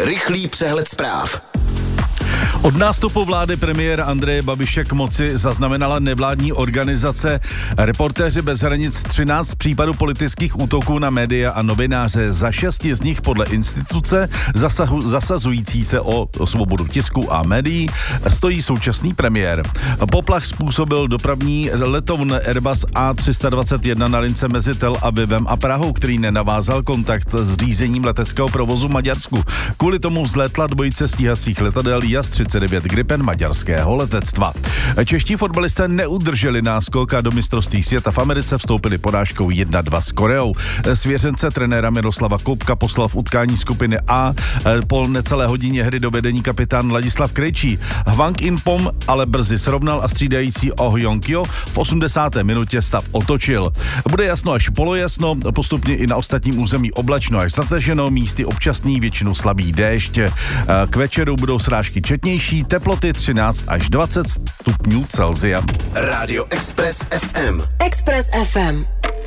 Rychlý přehled zpráv. Od nástupu vlády premiéra Andreje Babiše k moci zaznamenala nevládní organizace Reportéři bez hranic 13 případů politických útoků na média a novináře. Za 6 z nich podle instituce zasazující se o svobodu tisku a médií stojí současný premiér. Poplach způsobil dopravní letoun Airbus A321 na lince mezi Tel Avivem a Prahou, který nenavázal kontakt s řízením leteckého provozu v Maďarsku. Kvůli tomu vzlétla dvojice stíhacích letadel JAS-39 Gripen maďarského letectva. Čeští fotbalisté neudrželi náskok a do mistrovství světa v Americe vstoupili porážkou 1-2 s Koreou. Svěřence trenéra Miroslava Koubka poslal v utkání skupiny A po necelé hodině hry do vedení kapitán Ladislav Krejčí. Hwang In-pom ale brzy srovnal a střídající Oh Jong-kyo v 80. minutě stav otočil. Bude jasno až polojasno, postupně i na ostatním území oblačno až zataženo, místy občasný, většinou slabý déšť. K večeru budou srážky četnější, teploty 13 až 20 stupňů Celsia. Rádio Express FM. Express FM.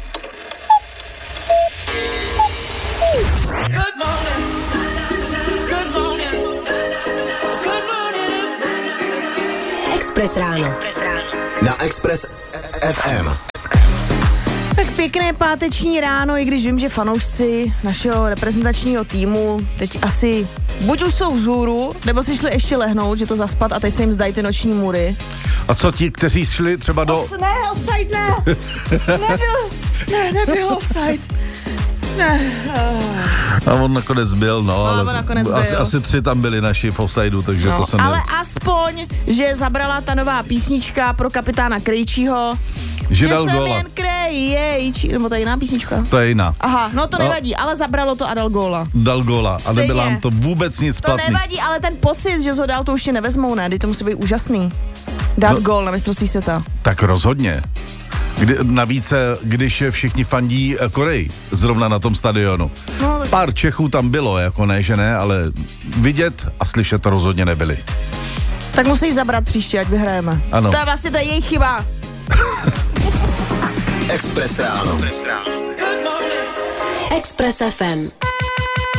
Express ráno. Na Express FM. Tak pěkné páteční ráno, i když vím, že fanoušci našeho reprezentačního týmu teď asi buď už jsou vzhůru, nebo si šli ještě lehnout, že to zaspat a teď se jim zdají ty noční můry. A co ti, kteří šli třeba do... Offside ne! Nebyl offside. Ne. A on nakonec byl, ale asi 3 tam byli naši v offsideu, takže to se ale aspoň, že zabrala ta nová písnička pro kapitána Krejčího. Že dal jsem góla. jen Krejčí, nebo to je jiná písnička? To je jiná. Aha, no to nevadí, ale zabralo to a dal góla. Dal góla a nebylo nám to vůbec nic platný. To nevadí, ale ten pocit, že ho dal, to už tě nevezmou, ne? Teď to musí být úžasný. Dát gól na mistrovství světa. Tak rozhodně. Navíc, když všichni fandí Koreji, zrovna na tom stadionu. No, Pár Čechů tam bylo, jako ne, že ne, ale vidět a slyšet to rozhodně nebyli. Tak musí zabrat příště, ať vyhrajeme. Ano. To je vlastně to jejich chyba. Express ráno. Express FM.